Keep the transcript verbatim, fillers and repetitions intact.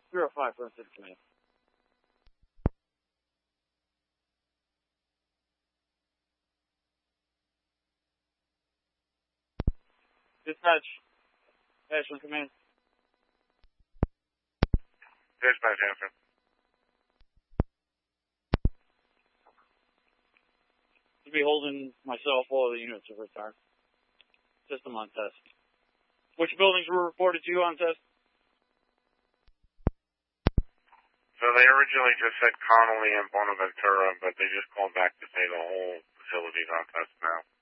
zero five for City Command. Dispatch, Ashland Command. Dispatch, Ashland. To be holding myself, all the units have returned. System on test. Which buildings were reported to you on test? So they originally just said Connolly and Bonaventura, but they just called back to say the whole facility's on test now.